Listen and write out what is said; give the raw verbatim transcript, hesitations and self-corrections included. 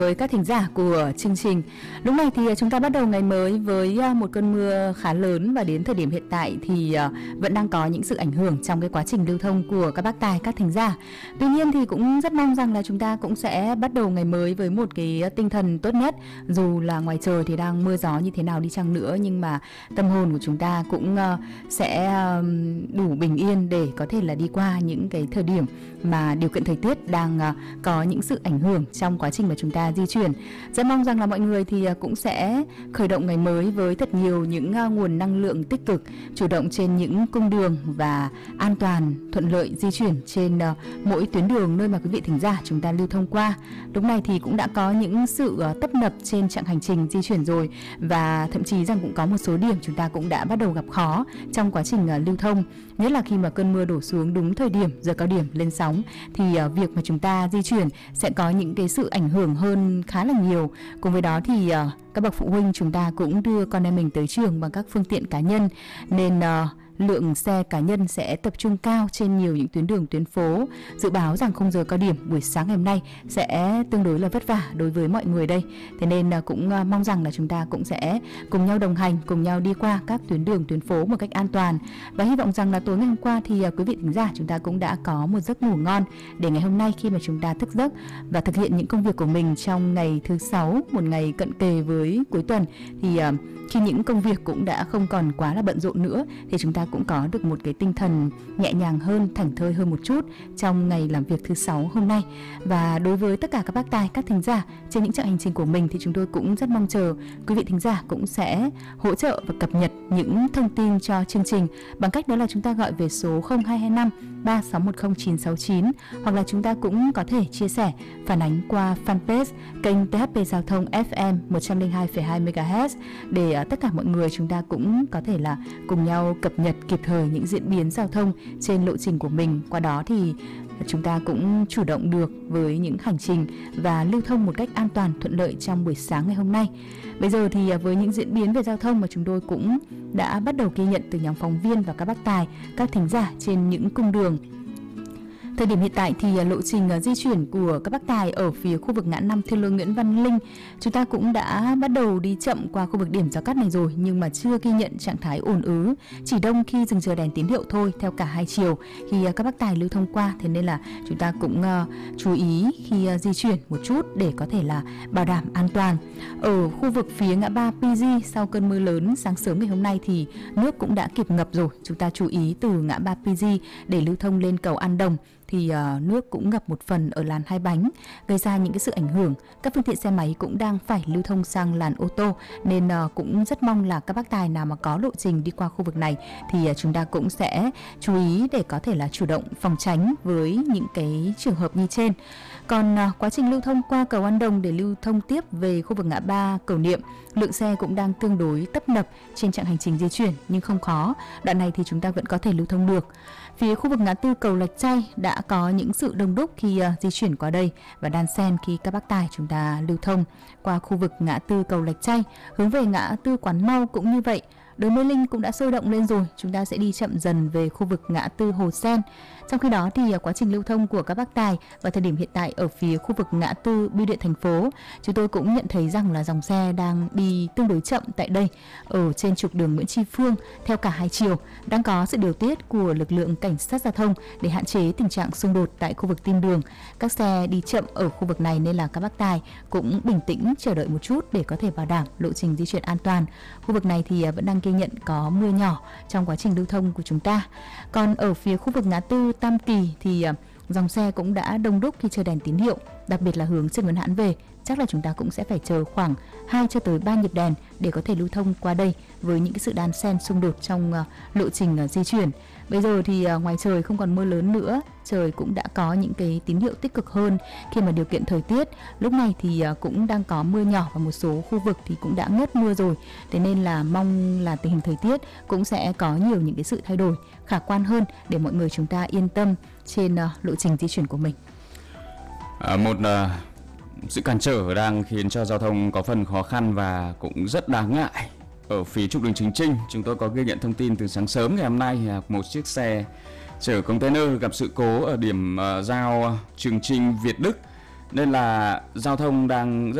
Với các thính giả của chương trình, lúc này thì chúng ta bắt đầu ngày mới với một cơn mưa khá lớn, và đến thời điểm hiện tại thì vẫn đang có những sự ảnh hưởng trong cái quá trình lưu thông của các bác tài, các thính giả. Tuy nhiên thì cũng rất mong rằng là chúng ta cũng sẽ bắt đầu ngày mới với một cái tinh thần tốt nhất. Dù là ngoài trời thì đang mưa gió như thế nào đi chăng nữa, nhưng mà tâm hồn của chúng ta cũng sẽ đủ bình yên để có thể là đi qua những cái thời điểm mà điều kiện thời tiết đang có những sự ảnh hưởng trong quá trình mà chúng ta di chuyển. Rất mong rằng là mọi người thì cũng sẽ khởi động ngày mới với thật nhiều những nguồn năng lượng tích cực, chủ động trên những cung đường và an toàn, thuận lợi di chuyển trên mỗi tuyến đường nơi mà quý vị thính giả chúng ta lưu thông qua. Lúc này thì cũng đã có những sự tấp nập trên chặng hành trình di chuyển rồi, và thậm chí rằng cũng có một số điểm chúng ta cũng đã bắt đầu gặp khó trong quá trình lưu thông, nhất là khi mà cơn mưa đổ xuống đúng thời điểm giờ cao điểm lên sóng, thì việc mà chúng ta di chuyển sẽ có những cái sự ảnh hưởng hơn khá là nhiều. Cùng với đó thì uh, các bậc phụ huynh chúng ta cũng đưa con em mình tới trường bằng các phương tiện cá nhân, nên uh, lượng xe cá nhân sẽ tập trung cao trên nhiều những tuyến đường, tuyến phố. Dự báo rằng khung giờ cao điểm buổi sáng ngày hôm nay sẽ tương đối là vất vả đối với mọi người đây. Thế nên cũng mong rằng là chúng ta cũng sẽ cùng nhau đồng hành, cùng nhau đi qua các tuyến đường, tuyến phố một cách an toàn. Và hy vọng rằng là tối ngày hôm qua thì quý vị thính giả chúng ta cũng đã có một giấc ngủ ngon, để ngày hôm nay khi mà chúng ta thức giấc và thực hiện những công việc của mình trong ngày thứ sáu, một ngày cận kề với cuối tuần, thì khi những công việc cũng đã không còn quá là bận rộn nữa, thì chúng ta cũng có được một cái tinh thần nhẹ nhàng hơn, thảnh thơi hơn một chút trong ngày làm việc thứ sáu hôm nay. Và đối với tất cả các bác tài, các thính giả trên những chặng hành trình của mình, thì chúng tôi cũng rất mong chờ quý vị thính giả cũng sẽ hỗ trợ và cập nhật những thông tin cho chương trình bằng cách đó là chúng ta gọi về số không hai hai năm ba sáu một không chín sáu chín, hoặc là chúng ta cũng có thể chia sẻ phản ánh qua fanpage kênh tê hát pê Giao thông ép em một trăm lẻ hai phẩy hai mê ga héc, để tất cả mọi người chúng ta cũng có thể là cùng nhau cập nhật kịp thời những diễn biến giao thông trên lộ trình của mình. Qua đó thì chúng ta cũng chủ động được với những hành trình và lưu thông một cách an toàn, thuận lợi trong buổi sáng ngày hôm nay. Bây giờ thì với những diễn biến về giao thông mà chúng tôi cũng đã bắt đầu ghi nhận từ nhóm phóng viên và các bác tài, các thính giả trên những cung đường. Thời điểm hiện tại thì lộ trình di chuyển của các bác tài ở phía khu vực ngã năm Thiên Lương Nguyễn Văn Linh, chúng ta cũng đã bắt đầu đi chậm qua khu vực điểm giao cắt này rồi, nhưng mà chưa ghi nhận trạng thái ùn ứ, chỉ đông khi dừng chờ đèn tín hiệu thôi, theo cả hai chiều khi các bác tài lưu thông qua. Thế nên là chúng ta cũng uh, chú ý khi uh, di chuyển một chút để có thể là bảo đảm an toàn. Ở khu vực phía ngã ba pê giê, sau cơn mưa lớn sáng sớm ngày hôm nay thì nước cũng đã kịp ngập rồi. Chúng ta chú ý từ ngã ba pê giê để lưu thông lên cầu An Đồng thì uh, nước cũng ngập một phần ở làn hai bánh, gây ra những cái sự ảnh hưởng. Các phương tiện xe máy cũng đang phải lưu thông sang làn ô tô, nên uh, cũng rất mong là các bác tài nào mà có lộ trình đi qua khu vực này thì uh, chúng ta cũng sẽ chú ý để có thể là chủ động phòng tránh với những cái trường hợp như trên. Còn uh, quá trình lưu thông qua cầu An Đồng để lưu thông tiếp về khu vực ngã ba Cầu Niệm, lượng xe cũng đang tương đối tấp nập trên chặng hành trình di chuyển, nhưng không khó. Đoạn này thì chúng ta vẫn có thể lưu thông được. Phía khu vực ngã tư cầu Lạch Tray đã có những sự đông đúc khi uh, di chuyển qua đây, và đan xen khi các bác tài chúng ta lưu thông qua khu vực ngã tư cầu Lạch Tray hướng về ngã tư Quán Mau cũng như vậy. Đường Mê Linh cũng đã sôi động lên rồi, chúng ta sẽ đi chậm dần về khu vực ngã tư Hồ Sen. Trong khi đó thì quá trình lưu thông của các bác tài vào thời điểm hiện tại ở phía khu vực ngã tư Bưu điện thành phố, chúng tôi cũng nhận thấy rằng là dòng xe đang đi tương đối chậm tại đây. Ở trên trục đường Nguyễn Tri Phương theo cả hai chiều đang có sự điều tiết của lực lượng cảnh sát giao thông để hạn chế tình trạng xung đột tại khu vực tim đường. Các xe đi chậm ở khu vực này nên là các bác tài cũng bình tĩnh chờ đợi một chút để có thể bảo đảm lộ trình di chuyển an toàn. Khu vực này thì vẫn đang ghi nhận có mưa nhỏ trong quá trình lưu thông của chúng ta. Còn ở phía khu vực ngã tư Tam Kỳ thì dòng xe cũng đã đông đúc khi chờ đèn tín hiệu, đặc biệt là hướng Trần Văn Hãn về. Chắc là chúng ta cũng sẽ phải chờ khoảng hai cho tới ba nhịp đèn để có thể lưu thông qua đây với những cái sự đan xen xung đột trong uh, lộ trình uh, di chuyển. Bây giờ thì uh, ngoài trời không còn mưa lớn nữa, trời cũng đã có những cái tín hiệu tích cực hơn khi mà điều kiện thời tiết lúc này thì uh, cũng đang có mưa nhỏ, và một số khu vực thì cũng đã ngớt mưa rồi. Thế nên là mong là tình hình thời tiết cũng sẽ có nhiều những cái sự thay đổi khả quan hơn để mọi người chúng ta yên tâm trên uh, lộ trình di chuyển của mình. À, một uh... sự cản trở đang khiến cho giao thông có phần khó khăn và cũng rất đáng ngại. Ở phía trục đường Trường Chinh, chúng tôi có ghi nhận thông tin từ sáng sớm ngày hôm nay, một chiếc xe chở container gặp sự cố ở điểm uh, giao Trường Chinh Việt Đức nên là giao thông đang rất